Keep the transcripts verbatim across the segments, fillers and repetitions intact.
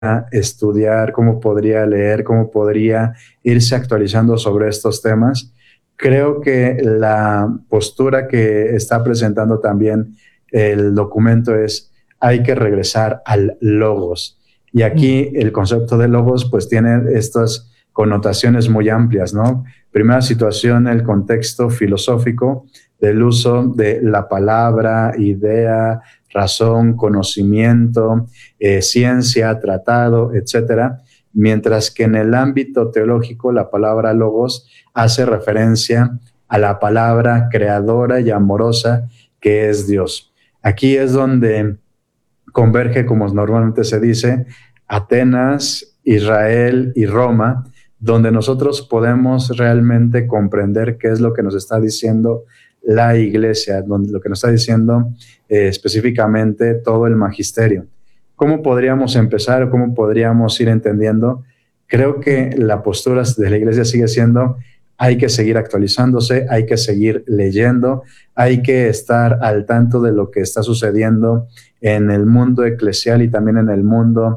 estudiar, cómo podría leer, cómo podría irse actualizando sobre estos temas. Creo que la postura que está presentando también el documento es: hay que regresar al logos. Y aquí el concepto de logos pues tiene estas connotaciones muy amplias, ¿no? Primera situación, el contexto filosófico del uso de la palabra, idea, razón, conocimiento, eh, ciencia, tratado, etcétera. Mientras que en el ámbito teológico la palabra logos hace referencia a la palabra creadora y amorosa que es Dios. Aquí es donde converge, como normalmente se dice, Atenas, Israel y Roma, donde nosotros podemos realmente comprender qué es lo que nos está diciendo la Iglesia, donde lo que nos está diciendo eh, específicamente todo el magisterio. ¿Cómo podríamos empezar o cómo podríamos ir entendiendo? Creo que la postura de la Iglesia sigue siendo: hay que seguir actualizándose, hay que seguir leyendo, hay que estar al tanto de lo que está sucediendo en el mundo eclesial y también en el mundo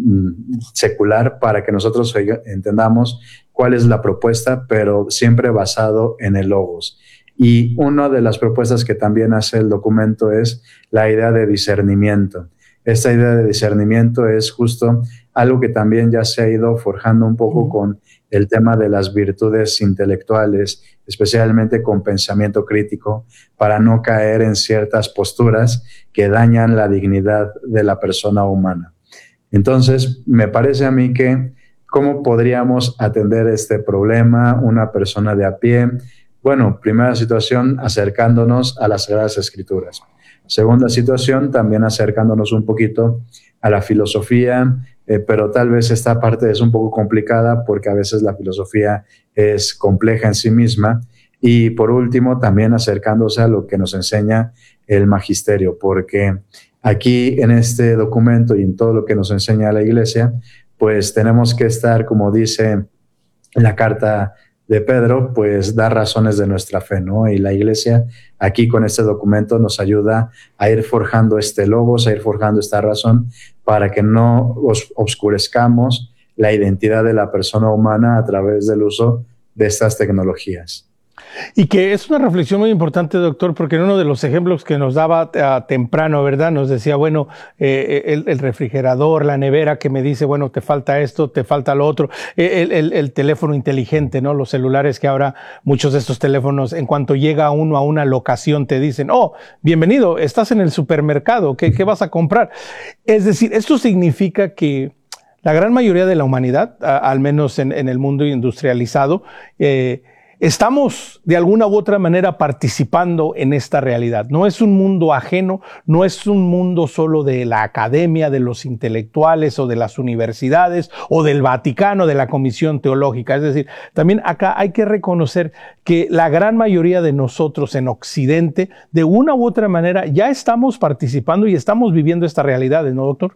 mm, secular, para que nosotros entendamos cuál es la propuesta, pero siempre basado en el logos. Y una de las propuestas que también hace el documento es la idea de discernimiento. Esta idea de discernimiento es justo algo que también ya se ha ido forjando un poco con el tema de las virtudes intelectuales, especialmente con pensamiento crítico, para no caer en ciertas posturas que dañan la dignidad de la persona humana. Entonces, me parece a mí que ¿cómo podríamos atender este problema una persona de a pie? Bueno, primera situación, acercándonos a las Sagradas Escrituras. Segunda situación, también acercándonos un poquito a la filosofía, eh, pero tal vez esta parte es un poco complicada porque a veces la filosofía es compleja en sí misma. Y por último, también acercándose a lo que nos enseña el magisterio, porque aquí en este documento y en todo lo que nos enseña la Iglesia, pues tenemos que estar, como dice la carta de Pedro, pues dar razones de nuestra fe, ¿no? Y la Iglesia aquí con este documento nos ayuda a ir forjando este logos, a ir forjando esta razón, para que no os obscurezcamos la identidad de la persona humana a través del uso de estas tecnologías. Y que es una reflexión muy importante, doctor, porque en uno de los ejemplos que nos daba uh, temprano, ¿verdad? Nos decía, bueno, eh, el, el refrigerador, la nevera que me dice, bueno, te falta esto, te falta lo otro, el, el, el teléfono inteligente, ¿no? Los celulares que ahora muchos de estos teléfonos, en cuanto llega uno a una locación, te dicen, oh, bienvenido, estás en el supermercado, ¿qué, qué vas a comprar? Es decir, esto significa que la gran mayoría de la humanidad, a, al menos en, en el mundo industrializado, eh, estamos de alguna u otra manera participando en esta realidad. No es un mundo ajeno, no es un mundo solo de la academia, de los intelectuales o de las universidades o del Vaticano, de la Comisión Teológica. Es decir, también acá hay que reconocer que la gran mayoría de nosotros en Occidente, de una u otra manera, ya estamos participando y estamos viviendo esta realidad, ¿no, doctor?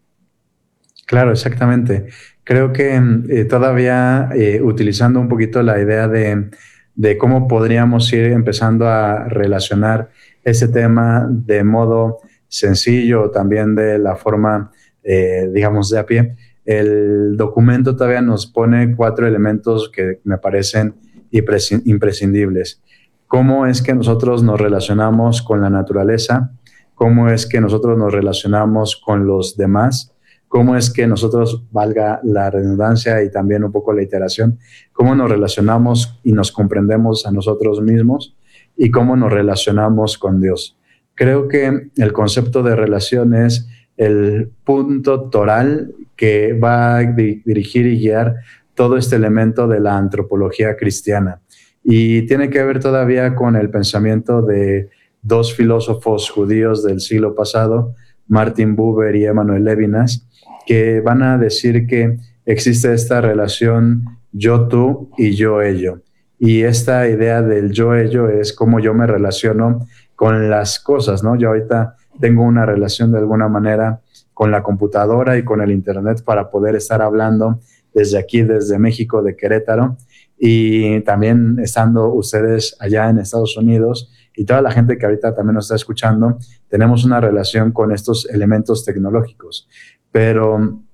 Claro, exactamente. Creo que eh, todavía eh, utilizando un poquito la idea de, de cómo podríamos ir empezando a relacionar ese tema de modo sencillo, también de la forma, eh, digamos, de a pie, el documento todavía nos pone cuatro elementos que me parecen imprescindibles. ¿Cómo es que nosotros nos relacionamos con la naturaleza? ¿Cómo es que nosotros nos relacionamos con los demás? ¿Cómo es que nosotros, valga la redundancia y también un poco la iteración, cómo nos relacionamos y nos comprendemos a nosotros mismos y cómo nos relacionamos con Dios? Creo que el concepto de relación es el punto toral que va a dirigir y guiar todo este elemento de la antropología cristiana. Y tiene que ver todavía con el pensamiento de dos filósofos judíos del siglo pasado, Martin Buber y Emmanuel Levinas, que van a decir que existe esta relación yo-tú y yo-ello. Y esta idea del yo-ello es cómo yo me relaciono con las cosas, ¿no? Yo ahorita tengo una relación de alguna manera con la computadora y con el internet para poder estar hablando desde aquí, desde México, de Querétaro, y también estando ustedes allá en Estados Unidos y toda la gente que ahorita también nos está escuchando, tenemos una relación con estos elementos tecnológicos. Pero